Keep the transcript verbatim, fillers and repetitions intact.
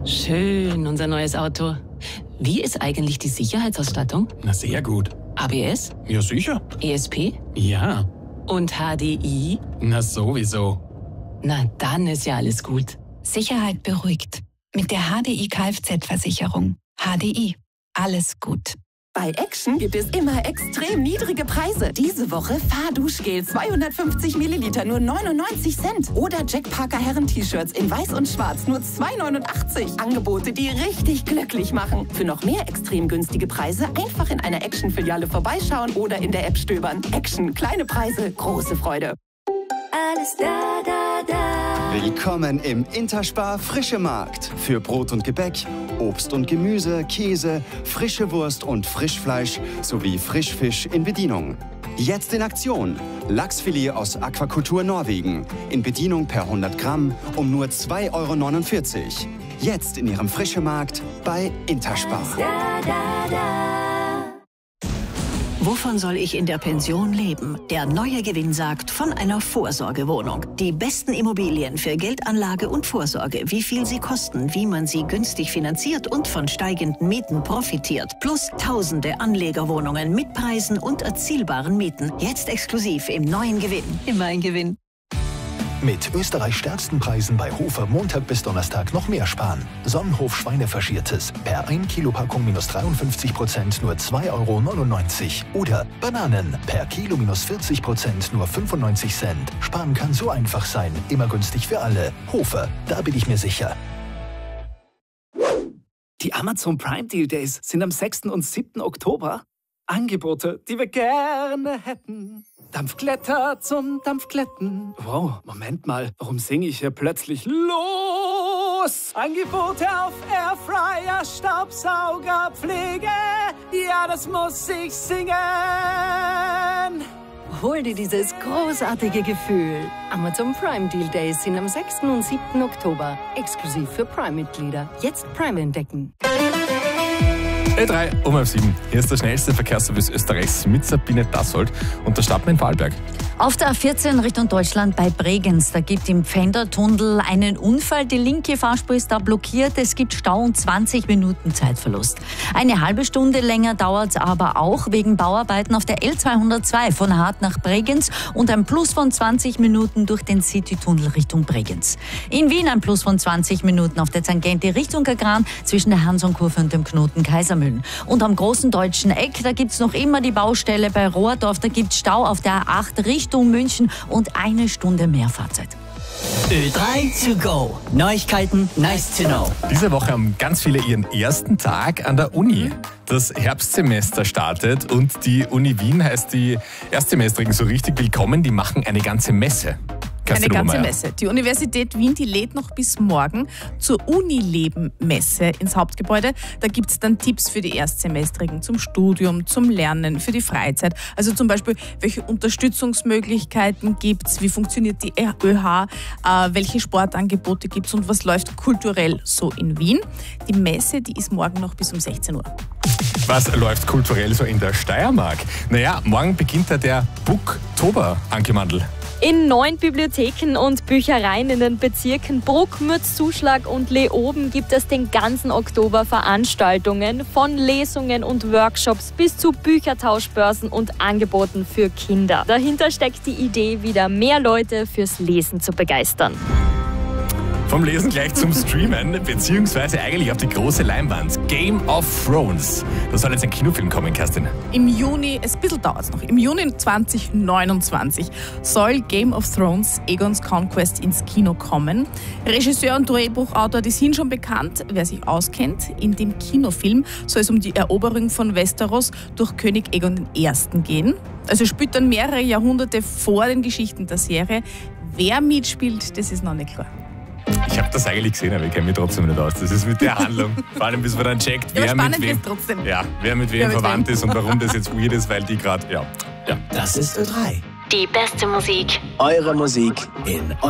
Schön, unser neues Auto. Wie ist eigentlich die Sicherheitsausstattung? Na, sehr gut. A B S? Ja, sicher. E S P? Ja. Und H D I? Na, sowieso. Na, dann ist ja alles gut. Sicherheit beruhigt. Mit der H D I Kfz-Versicherung. H D I. Alles gut. Bei Action gibt es immer extrem niedrige Preise. Diese Woche Fahrduschgel zweihundertfünfzig Milliliter nur neunundneunzig Cent. Oder Jack Parker Herren-T-Shirts in weiß und schwarz nur zwei neunundachtzig. Angebote, die richtig glücklich machen. Für noch mehr extrem günstige Preise einfach in einer Action-Filiale vorbeischauen oder in der App stöbern. Action, kleine Preise, große Freude. Alles da, da, da. Willkommen im Interspar Frische Markt. Für Brot und Gebäck, Obst und Gemüse, Käse, frische Wurst und Frischfleisch sowie Frischfisch in Bedienung. Jetzt in Aktion. Lachsfilet aus Aquakultur Norwegen. In Bedienung per hundert Gramm um nur zwei Euro neunundvierzig. Jetzt in Ihrem Frische Markt bei Interspar. Da, da, da. Wovon soll ich in der Pension leben? Der neue Gewinn sagt von einer Vorsorgewohnung. Die besten Immobilien für Geldanlage und Vorsorge, wie viel sie kosten, wie man sie günstig finanziert und von steigenden Mieten profitiert. Plus tausende Anlegerwohnungen mit Preisen und erzielbaren Mieten. Jetzt exklusiv im neuen Gewinn. Immer ein Gewinn. Mit Österreichs stärksten Preisen bei Hofer Montag bis Donnerstag noch mehr sparen. Sonnenhof Schweinefaschiertes per ein Kilo Packung minus dreiundfünfzig Prozent nur zwei Euro neunundneunzig. Oder Bananen per Kilo minus vierzig Prozent nur fünfundneunzig Cent. Sparen kann so einfach sein. Immer günstig für alle. Hofer, da bin ich mir sicher. Die Amazon Prime Deal Days sind am sechsten und siebten Oktober. Angebote, die wir gerne hätten. Dampfglätter zum Dampfglätten. Wow, Moment mal, warum singe ich hier plötzlich los? Angebote auf Airfryer, Staubsauger, Pflege. Ja, das muss ich singen. Hol dir dieses großartige Gefühl. Amazon Prime Deal Days sind am sechsten und siebten Oktober. Exklusiv für Prime-Mitglieder. Jetzt Prime entdecken. Ö drei um halb sieben. Hier ist der schnellste Verkehrsservice Österreichs mit Sabine Dassold und der Stadtmann Vorarlberg. Auf der A vierzehn Richtung Deutschland bei Bregenz, da gibt im Pfändertunnel einen Unfall. Die linke Fahrspur ist da blockiert. Es gibt Stau und zwanzig Minuten Zeitverlust. Eine halbe Stunde länger dauert es aber auch wegen Bauarbeiten auf der L zweihundertzwei von Hart nach Bregenz und ein Plus von zwanzig Minuten durch den Citytunnel Richtung Bregenz. In Wien ein Plus von zwanzig Minuten auf der Tangente Richtung Agran zwischen der Hansonkurve und dem Knoten Kaisermühlen. Und am großen deutschen Eck, da gibt es noch immer die Baustelle bei Rohrdorf. Da gibt es Stau auf der A acht Richtung München und eine Stunde mehr Fahrzeit. Ö drei to go. Neuigkeiten, nice to know. Diese Woche haben ganz viele ihren ersten Tag an der Uni. Das Herbstsemester startet und die Uni Wien heißt die Erstsemestrigen so richtig willkommen. Die machen eine ganze Messe. Eine ganze Messe. Die Universität Wien, die lädt noch bis morgen zur Unileben-Messe ins Hauptgebäude. Da gibt es dann Tipps für die Erstsemestrigen zum Studium, zum Lernen, für die Freizeit. Also zum Beispiel, welche Unterstützungsmöglichkeiten gibt es, wie funktioniert die ÖH, äh, welche Sportangebote gibt es und was läuft kulturell so in Wien. Die Messe, die ist morgen noch bis um sechzehn Uhr. Was läuft kulturell so in der Steiermark? Naja, morgen beginnt da der Booktober, Anke Mandl. In neun Bibliotheken und Büchereien in den Bezirken Bruck, Mürz, Zuschlag und Leoben gibt es den ganzen Oktober Veranstaltungen, von Lesungen und Workshops bis zu Büchertauschbörsen und Angeboten für Kinder. Dahinter steckt die Idee, wieder mehr Leute fürs Lesen zu begeistern. Vom Lesen gleich zum Streamen, beziehungsweise eigentlich auf die große Leinwand. Game of Thrones. Da soll jetzt ein Kinofilm kommen, Kerstin. Im Juni, ein bisschen dauert es noch, im Juni zwanzig neunundzwanzig soll Game of Thrones, Aegon's Conquest, ins Kino kommen. Regisseur und Drehbuchautor, die sind schon bekannt. Wer sich auskennt, in dem Kinofilm soll es um die Eroberung von Westeros durch König Aegon I. gehen. Also spielt dann mehrere Jahrhunderte vor den Geschichten der Serie. Wer mitspielt, das ist noch nicht klar. Ich habe das eigentlich gesehen, aber ich kenne mich trotzdem nicht aus. Das ist mit der Handlung. Vor allem, bis man dann checkt, wer, ja, mit wem, trotzdem. Ja, wer mit wem wer mit verwandt wem. ist und warum das jetzt weird ist, weil die gerade, ja, ja. Das ist Ö drei. Die beste Musik. Eure Musik in